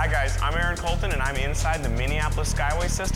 Hi guys, I'm Aaron Colton and I'm inside the Minneapolis Skyway system.